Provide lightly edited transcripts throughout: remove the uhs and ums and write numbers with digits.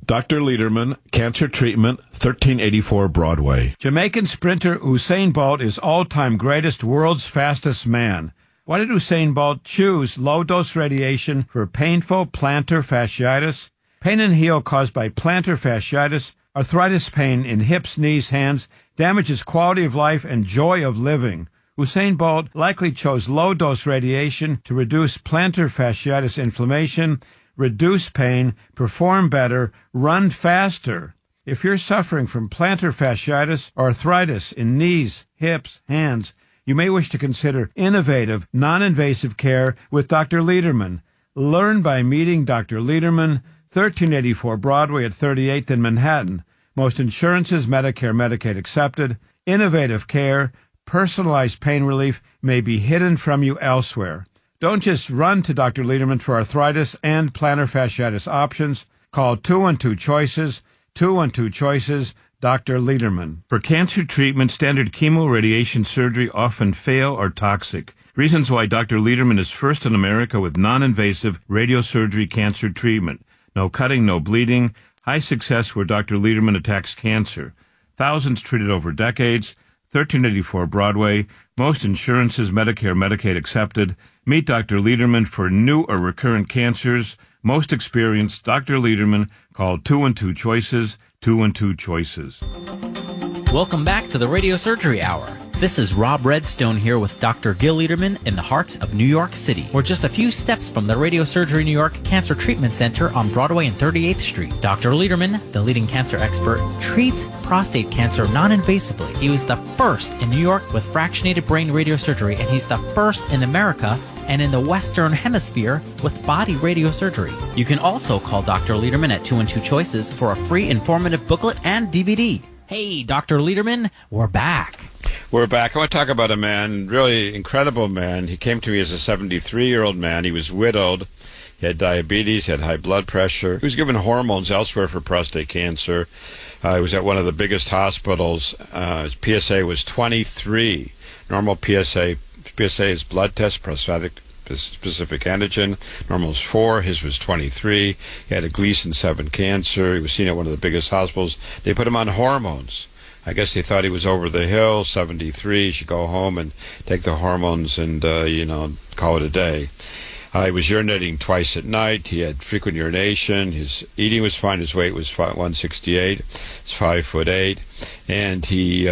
Dr. Lederman, Cancer Treatment, 1384 Broadway. Jamaican sprinter Usain Bolt is all-time greatest, world's fastest man. Why did Usain Bolt choose low-dose radiation for painful plantar fasciitis? Pain and heel caused by plantar fasciitis, arthritis pain in hips, knees, hands, damages quality of life and joy of living. Usain Bolt likely chose low-dose radiation to reduce plantar fasciitis inflammation, reduce pain, perform better, run faster. If you're suffering from plantar fasciitis or arthritis in knees, hips, hands, you may wish to consider innovative, non-invasive care with Dr. Lederman. Learn by meeting Dr. Lederman, 1384 Broadway at 38th in Manhattan. Most insurances, Medicare, Medicaid accepted. Innovative care, personalized pain relief may be hidden from you elsewhere. Don't just run to Dr. Lederman for arthritis and plantar fasciitis options. Call 212-CHOICES, 212-CHOICES, Dr. Lederman. For cancer treatment, standard chemoradiation surgery often fail or toxic. Reasons why Dr. Lederman is first in America with non-invasive radiosurgery cancer treatment. No cutting, no bleeding. High success where Dr. Lederman attacks cancer. Thousands treated over decades. 1384 Broadway. Most insurances, Medicare, Medicaid accepted. Meet Dr. Lederman for new or recurrent cancers. Most experienced, Dr. Lederman. Call 212-CHOICES, 212-CHOICES. Welcome back to the Radio Surgery Hour. This is Rob Redstone here with Dr. Gil Lederman in the heart of New York City. We're just a few steps from the Radio Surgery New York Cancer Treatment Center on Broadway and 38th Street. Dr. Lederman, the leading cancer expert, treats prostate cancer non-invasively. He was the first in New York with fractionated brain radiosurgery, and he's the first in America and in the Western Hemisphere with body radiosurgery. You can also call Dr. Lederman at 212-CHOICES for a free informative booklet and DVD. Hey, Dr. Lederman, we're back. We're back. I want to talk about a man, really incredible man. He came to me as a 73-year-old man. He was widowed. He had diabetes, he had high blood pressure. He was given hormones elsewhere for prostate cancer. He was at one of the biggest hospitals. His PSA was 23. Normal PSA is blood test, prostatic specific antigen. Normal is 4. His was 23. He had a Gleason 7 cancer. He was seen at one of the biggest hospitals. They put him on hormones. I guess they thought he was over the hill, 73. He should go home and take the hormones and, call it a day. He was urinating twice at night. He had frequent urination. His eating was fine. His weight was 168. He's 5'8", and he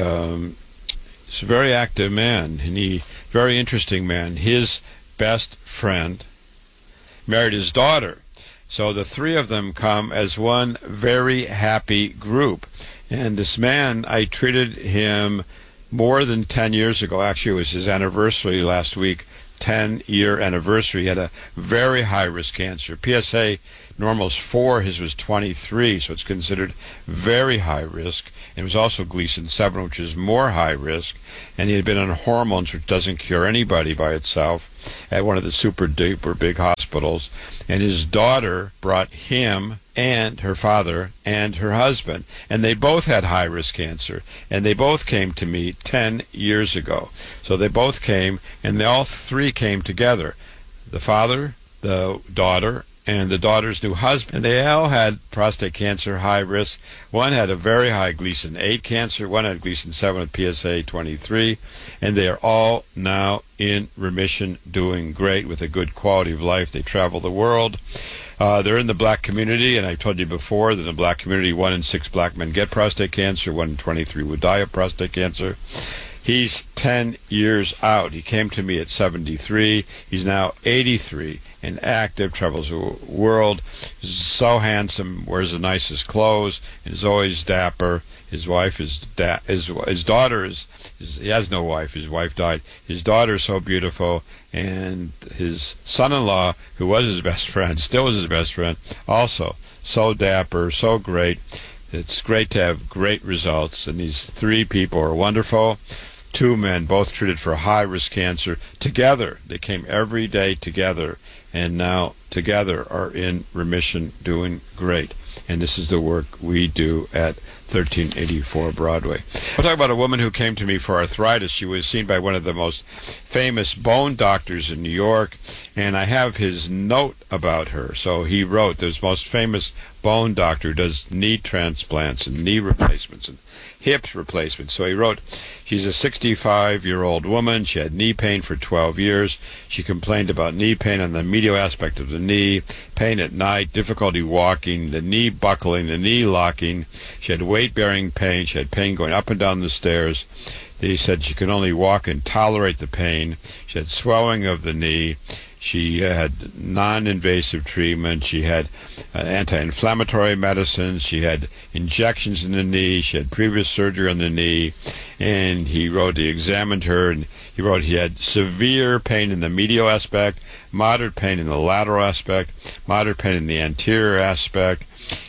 is a very active man, and very interesting man. His best friend married his daughter, so the three of them come as one very happy group. And this man, I treated him more than 10 years ago. Actually, it was his anniversary last week. 10-year anniversary. He had a very high-risk cancer. PSA normal is 4, his was 23, so it's considered very high risk. And it was also Gleason 7, which is more high risk. And he had been on hormones, which doesn't cure anybody by itself, at one of the super-duper big hospitals. And his daughter brought him and her father and her husband, and they both had high-risk cancer, and they both came to me 10 years ago. So they both came, and they all three came together, the father, the daughter, and the daughter's new husband. And they all had prostate cancer, high risk. One had a very high Gleason 8 cancer, one had Gleason 7 with PSA 23, and they are all now in remission, doing great with a good quality of life. They travel the world. They're in the black community, and I told you before that in the black community, 1 in 6 black men get prostate cancer, 1 in 23 would die of prostate cancer. He's 10 years out. He came to me at 73. He's now 83 and active, travels the world. He's so handsome, wears the nicest clothes, and is always dapper. His wife is his daughter is he has no wife. His wife died. His daughter is so beautiful, and his son-in-law, who was his best friend, still is his best friend, also so dapper, so great. It's great to have great results, and these three people are wonderful. 2 men, both treated for high-risk cancer. Together, they came every day together, and now together are in remission, doing great. and this is the work we do at 1384 Broadway. I'll talk about a woman who came to me for arthritis. She was seen by one of the most famous bone doctors in New York, and I have his note about her. So he wrote, this most famous bone doctor who does knee transplants and knee replacements and hip replacements. So he wrote, she's a 65-year-old woman. She had knee pain for 12 years. She complained about knee pain on the medial aspect of the knee, pain at night, difficulty walking, the knee buckling, the knee locking. She had weight-bearing pain. She had pain going up and down the stairs. He said she could only walk and tolerate the pain. She had swelling of the knee. She had non-invasive treatment. She had anti-inflammatory medicines. She had injections in the knee. She had previous surgery on the knee. And he examined her, and he wrote he had severe pain in the medial aspect, moderate pain in the lateral aspect, moderate pain in the anterior aspect.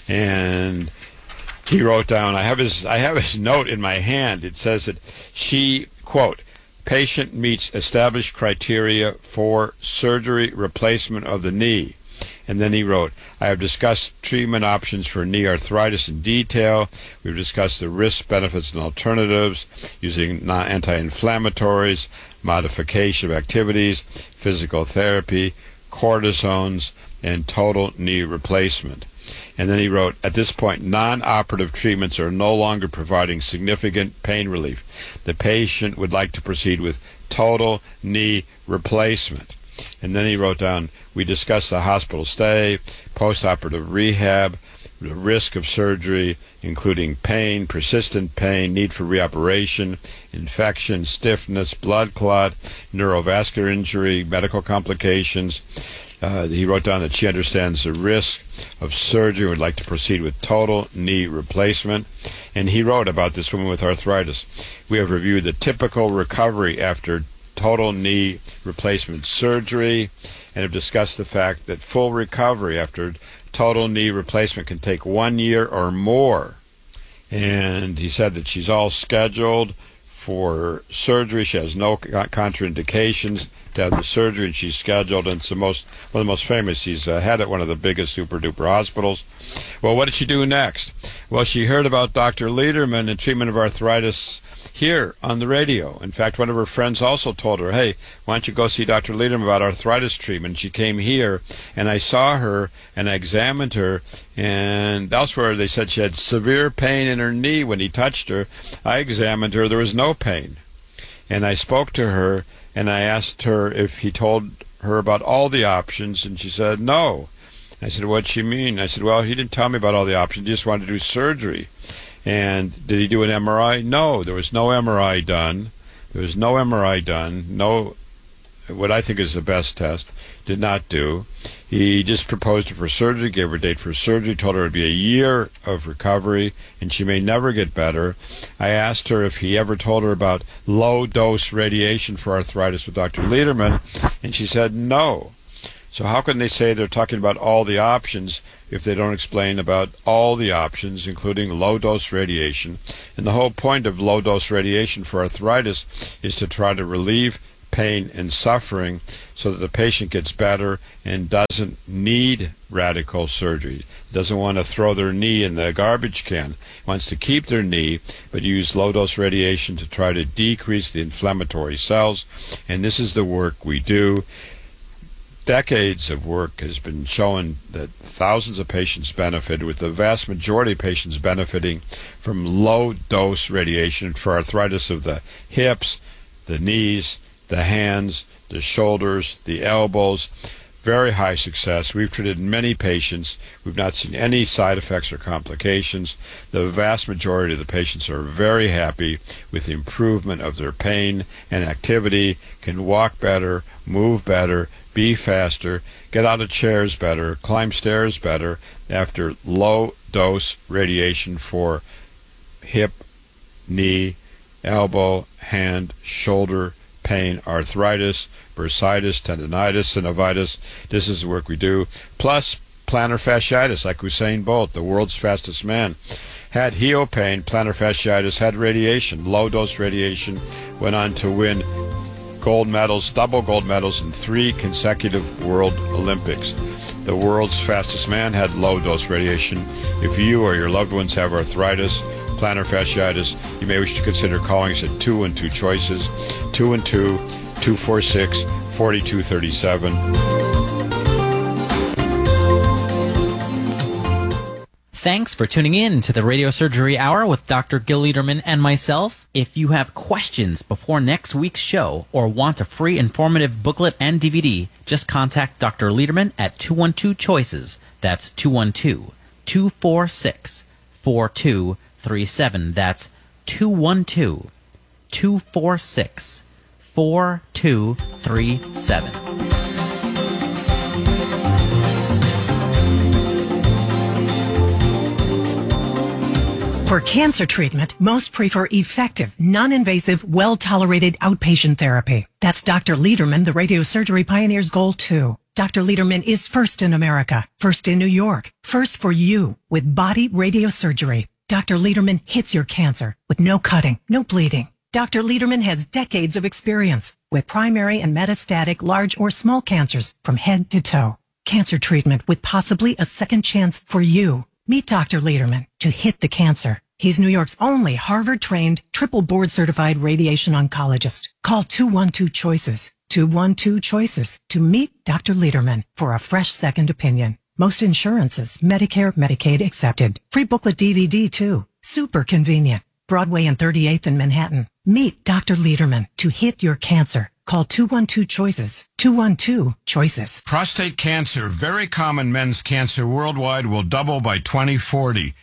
And he wrote down, I have his note in my hand. It says that she, quote, patient meets established criteria for surgery replacement of the knee. And then he wrote, I have discussed treatment options for knee arthritis in detail. We've discussed the risks, benefits, and alternatives using anti-inflammatories, modification of activities, physical therapy, cortisones, and total knee replacement. And then he wrote, at this point, non-operative treatments are no longer providing significant pain relief. The patient would like to proceed with total knee replacement. And then he wrote down, we discussed the hospital stay, post-operative rehab, the risk of surgery, including pain, persistent pain, need for reoperation, infection, stiffness, blood clot, neurovascular injury, medical complications. He wrote down that she understands the risk of surgery and would like to proceed with total knee replacement. And he wrote about this woman with arthritis. We have reviewed the typical recovery after total knee replacement surgery and have discussed the fact that full recovery after total knee replacement can take 1 year or more. And he said that she's all scheduled for surgery. She has no contraindications to have the surgery, and she's scheduled, and it's one of the most famous. She's had at one of the biggest super-duper hospitals. Well, what did she do next? Well, she heard about Dr. Lederman and treatment of arthritis here on the radio. In fact, one of her friends also told her, hey, why don't you go see Dr. Lederman about arthritis treatment? She came here, and I saw her, and I examined her, and elsewhere they said she had severe pain in her knee when he touched her. I examined her. There was no pain. And I spoke to her, and I asked her if he told her about all the options, and she said no. I said, what'd she mean? I said, well, he didn't tell me about all the options. He just wanted to do surgery. And did he do an MRI? No, there was no MRI done. There was no MRI done. No, what I think is the best test, did not do. He just proposed her for surgery, gave her a date for surgery, told her it would be a year of recovery, and she may never get better. I asked her if he ever told her about low-dose radiation for arthritis with Dr. Lederman, and she said no. So how can they say they're talking about all the options if they don't explain about all the options, including low-dose radiation? And the whole point of low-dose radiation for arthritis is to try to relieve pain and suffering so that the patient gets better and doesn't need radical surgery, doesn't want to throw their knee in the garbage can, wants to keep their knee but use low-dose radiation to try to decrease the inflammatory cells. And this is the work we do. Decades of work has been showing that thousands of patients benefit, with the vast majority of patients benefiting from low-dose radiation for arthritis of the hips, the knees, the hands, the shoulders, the elbows. Very high success. We've treated many patients. We've not seen any side effects or complications. The vast majority of the patients are very happy with the improvement of their pain and activity, can walk better, move better, be faster, get out of chairs better, climb stairs better after low-dose radiation for hip, knee, elbow, hand, shoulder pain, arthritis, bursitis, tendonitis, synovitis. This is the work we do. Plus plantar fasciitis, like Usain Bolt, the world's fastest man, had heel pain, plantar fasciitis, had radiation, low-dose radiation, went on to win gold medals, double gold medals in 3 consecutive World Olympics. The world's fastest man had low-dose radiation. If you or your loved ones have arthritis, plantar fasciitis, you may wish to consider calling us at 212 Choices, 212-246-4237. Thanks for tuning in to the Radio Surgery Hour with Dr. Gil Liederman and myself. If you have questions before next week's show or want a free informative booklet and DVD, just contact Dr. Liederman at 212 Choices. That's 212-246-4237. That's 212-246-4237. For cancer treatment, most prefer effective, non-invasive, well-tolerated outpatient therapy. That's Dr. Liederman, the radiosurgery pioneer's goal, too. Dr. Liederman is first in America, first in New York, first for you with body radiosurgery. Dr. Liederman hits your cancer with no cutting, no bleeding. Dr. Liederman has decades of experience with primary and metastatic large or small cancers from head to toe. Cancer treatment with possibly a second chance for you. Meet Dr. Liederman to hit the cancer. He's New York's only Harvard-trained, triple board-certified radiation oncologist. Call 212 Choices, 212 Choices to meet Dr. Liederman for a fresh second opinion. Most insurances, Medicare, Medicaid accepted. Free booklet DVD too. Super convenient. Broadway and 38th in Manhattan. Meet Dr. Liederman to hit your cancer. Call 212 Choices, 212 Choices. Prostate cancer, very common men's cancer worldwide, will double by 2040.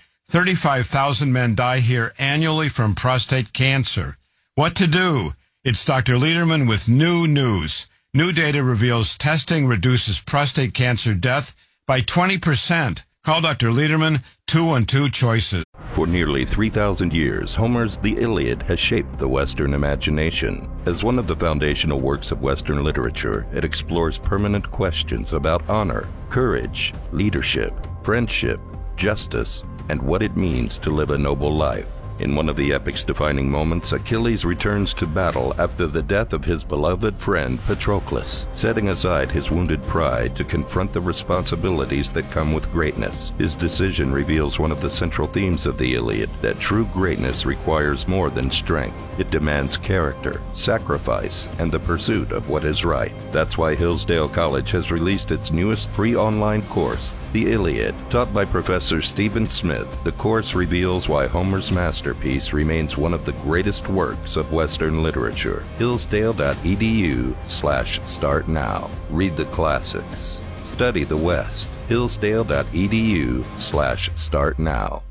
35,000 men die here annually from prostate cancer. What to do? It's Dr. Liederman with new news. New data reveals testing reduces prostate cancer death by 20%. Call Dr. Liederman, 212 Choices. For nearly 3,000 years, Homer's The Iliad has shaped the Western imagination. As one of the foundational works of Western literature, it explores permanent questions about honor, courage, leadership, friendship, justice, and what it means to live a noble life. In one of the epic's defining moments, Achilles returns to battle after the death of his beloved friend Patroclus, setting aside his wounded pride to confront the responsibilities that come with greatness. His decision reveals one of the central themes of the Iliad, that true greatness requires more than strength. It demands character, sacrifice, and the pursuit of what is right. That's why Hillsdale College has released its newest free online course, The Iliad. Taught by Professor Stephen Smith, the course reveals why Homer's masterpiece remains one of the greatest works of Western literature. Hillsdale.edu/start now. Read the classics. Study the West. Hillsdale.edu/start now.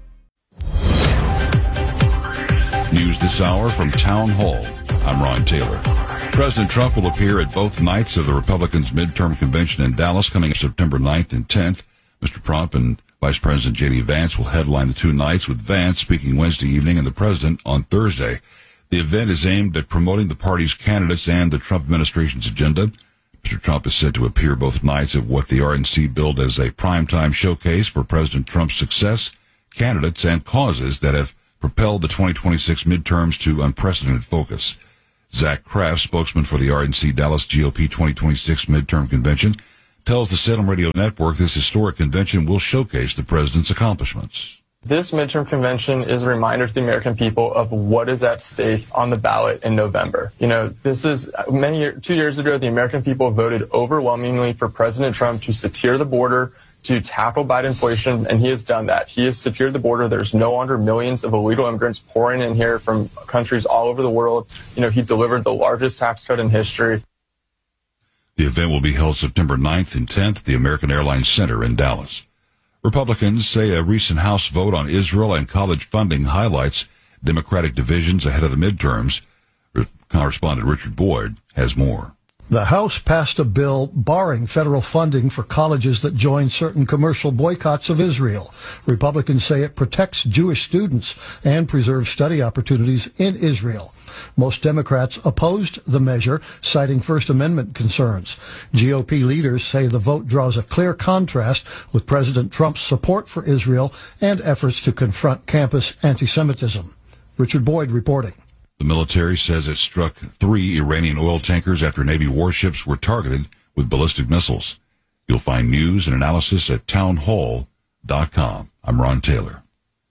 News this hour from Town Hall. I'm Ron Taylor. President Trump will appear at both nights of the Republicans' midterm convention in Dallas coming September 9th and 10th. Mr. Trump and Vice President J.D. Vance will headline the two nights, with Vance speaking Wednesday evening and the president on Thursday. The event is aimed at promoting the party's candidates and the Trump administration's agenda. Mr. Trump is said to appear both nights at what the RNC billed as a primetime showcase for President Trump's success, candidates, and causes that have propelled the 2026 midterms to unprecedented focus. Zach Kraft, spokesman for the RNC Dallas GOP 2026 midterm convention, tells the Salem Radio Network this historic convention will showcase the president's accomplishments. This midterm convention is a reminder to the American people of what is at stake on the ballot in November. You know, this is 2 years ago, the American people voted overwhelmingly for President Trump to secure the border, to tackle Biden inflation, and he has done that. He has secured the border. There's no longer millions of illegal immigrants pouring in here from countries all over the world. You know, he delivered the largest tax cut in history. The event will be held September 9th and 10th at the American Airlines Center in Dallas. Republicans say a recent House vote on Israel and college funding highlights Democratic divisions ahead of the midterms. Correspondent Richard Boyd has more. The House passed a bill barring federal funding for colleges that join certain commercial boycotts of Israel. Republicans say it protects Jewish students and preserves study opportunities in Israel. Most Democrats opposed the measure, citing First Amendment concerns. GOP leaders say the vote draws a clear contrast with President Trump's support for Israel and efforts to confront campus anti-Semitism. Richard Boyd reporting. The military says it struck 3 Iranian oil tankers after Navy warships were targeted with ballistic missiles. You'll find news and analysis at townhall.com. I'm Ron Taylor.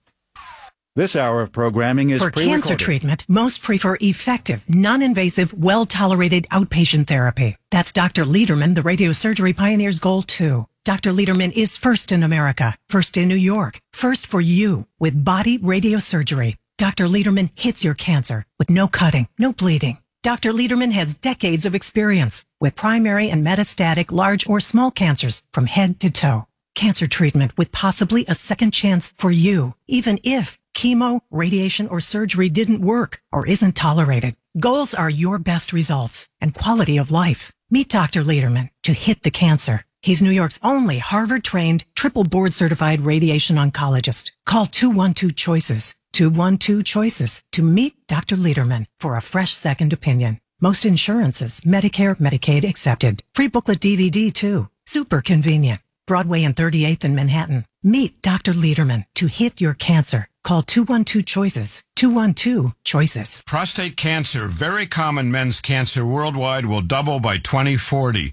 This hour of programming is For pre-recorded. cancer treatment, most prefer effective, non-invasive, well-tolerated outpatient therapy. That's Dr. Lederman, the radiosurgery pioneer's goal, too. Dr. Lederman is first in America, first in New York, first for you with body radiosurgery. Dr. Lederman hits your cancer with no cutting, no bleeding. Dr. Lederman has decades of experience with primary and metastatic large or small cancers from head to toe. Cancer treatment with possibly a second chance for you, even if chemo, radiation, or surgery didn't work or isn't tolerated. Goals are your best results and quality of life. Meet Dr. Lederman to hit the cancer. He's New York's only Harvard-trained, triple board-certified radiation oncologist. Call 212-CHOICES, 212-CHOICES to meet Dr. Lederman for a fresh second opinion. Most insurances, Medicare, Medicaid accepted. Free booklet DVD, too. Super convenient. Broadway and 38th in Manhattan. Meet Dr. Lederman to hit your cancer. Call 212-CHOICES, 212-CHOICES. Prostate cancer, very common men's cancer worldwide, will double by 2040.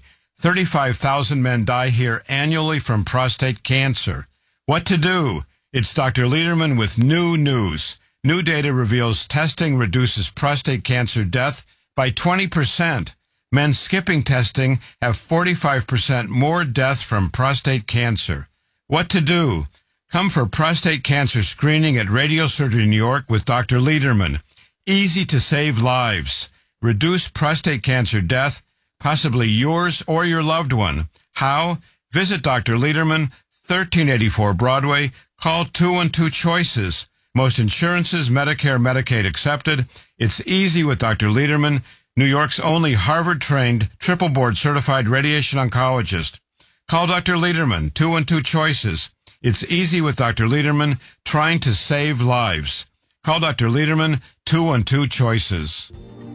35,000 men die here annually from prostate cancer. What to do? It's Dr. Lederman with new news. New data reveals testing reduces prostate cancer death by 20%. Men skipping testing have 45% more death from prostate cancer. What to do? Come for prostate cancer screening at Radiosurgery New York with Dr. Lederman. Easy to save lives. Reduce prostate cancer death, possibly yours or your loved one. How? Visit Dr. Lederman, 1384 Broadway. Call 212-CHOICES. Most insurances, Medicare, Medicaid accepted. It's easy with Dr. Lederman, New York's only Harvard-trained, triple board-certified radiation oncologist. Call Dr. Lederman, 212-CHOICES. It's easy with Dr. Lederman, trying to save lives. Call Dr. Lederman, 212-CHOICES.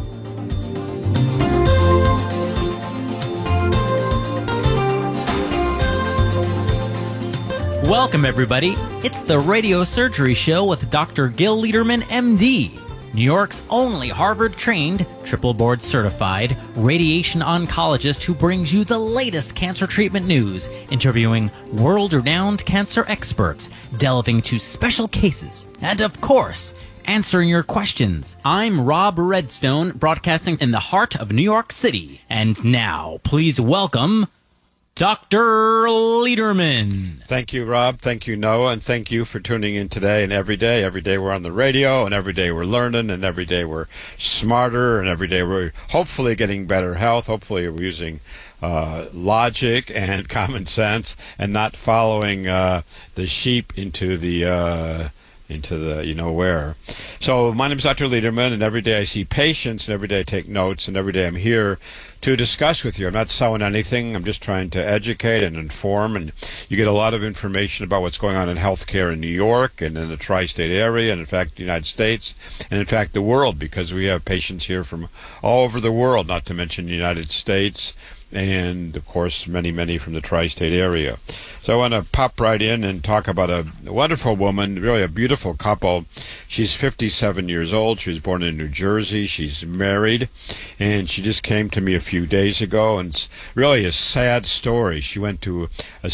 Welcome, everybody. It's the Radio Surgery Show with Dr. Gil Lederman, MD, New York's only Harvard-trained, triple board-certified radiation oncologist who brings you the latest cancer treatment news, interviewing world-renowned cancer experts, delving into special cases, and, of course, answering your questions. I'm Rob Redstone, broadcasting in the heart of New York City. And now, please welcome Dr. Lederman. Thank you, Rob. Thank you, Noah. And thank you for tuning in today and every day. Every day we're on the radio, and every day we're learning, and every day we're smarter, and every day we're hopefully getting better health. Hopefully we're using logic and common sense and not following the sheep into the you know where. So my name is Dr. Lederman, and every day I see patients, and every day I take notes, and every day I'm here to discuss with you. I'm not selling anything. I'm just trying to educate and inform, and you get a lot of information about what's going on in healthcare in New York and in the tri-state area, and in fact the United States, and in fact the world, because we have patients here from all over the world, not to mention the United States, and of course many from the tri-state area. So I want to pop right in and talk about a wonderful woman, really a beautiful couple. She's 57 years old. She was born in New Jersey. She's married, and she just came to me a few days ago, and it's really a sad story. She went to a